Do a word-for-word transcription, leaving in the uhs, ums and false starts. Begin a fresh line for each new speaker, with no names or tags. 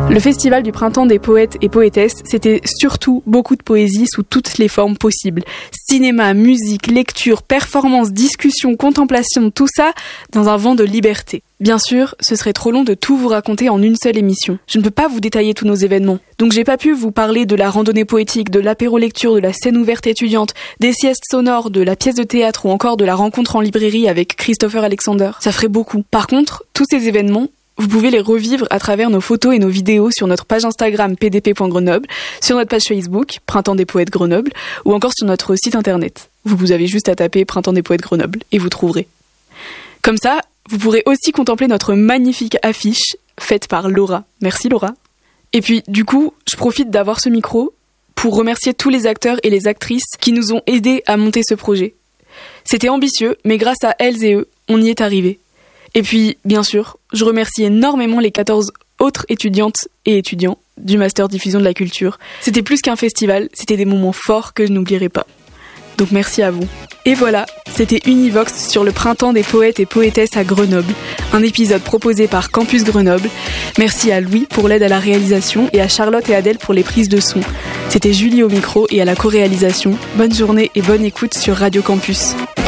Le festival du printemps des poètes et poétesses, c'était surtout beaucoup de poésie sous toutes les formes possibles. Cinéma, musique, lecture, performance, discussion, contemplation, tout ça dans un vent de liberté. Bien sûr, ce serait trop long de tout vous raconter en une seule émission. Je ne peux pas vous détailler tous nos événements. Donc j'ai pas pu vous parler de la randonnée poétique, de l'apéro-lecture, de la scène ouverte étudiante, des siestes sonores, de la pièce de théâtre ou encore de la rencontre en librairie avec Christopher Alexander. Ça ferait beaucoup. Par contre, tous ces événements, vous pouvez les revivre à travers nos photos et nos vidéos sur notre page Instagram p d p point grenoble, sur notre page Facebook Printemps des Poètes Grenoble ou encore sur notre site internet. Vous avez juste à taper Printemps des Poètes Grenoble et vous trouverez. Comme ça, vous pourrez aussi contempler notre magnifique affiche faite par Laura. Merci Laura. Et puis du coup, je profite d'avoir ce micro pour remercier tous les acteurs et les actrices qui nous ont aidés à monter ce projet. C'était ambitieux, mais grâce à elles et eux, on y est arrivé. Et puis, bien sûr, je remercie énormément les quatorze autres étudiantes et étudiants du Master Diffusion de la Culture. C'était plus qu'un festival, c'était des moments forts que je n'oublierai pas. Donc merci à vous. Et voilà, c'était Univox sur le printemps des poètes et poétesses à Grenoble, un épisode proposé par Campus Grenoble. Merci à Louis pour l'aide à la réalisation et à Charlotte et Adèle pour les prises de son. C'était Julie au micro et à la co-réalisation. Bonne journée et bonne écoute sur Radio Campus.